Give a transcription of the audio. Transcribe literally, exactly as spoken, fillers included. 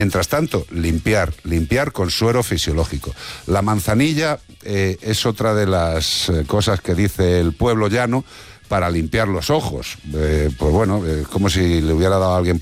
Mientras tanto, limpiar, limpiar con suero fisiológico. La manzanilla eh, es otra de las eh, cosas que dice el pueblo llano para limpiar los ojos. Eh, pues bueno, es eh, como si le hubiera dado a alguien